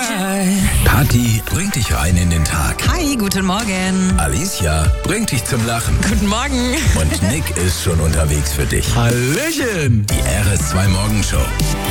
Kathi bringt dich rein in den Tag. Hi, guten Morgen. Alicia bringt dich zum Lachen. Guten Morgen. Und Nick ist schon unterwegs für dich. Hallöchen! Die RS2 Morgenshow.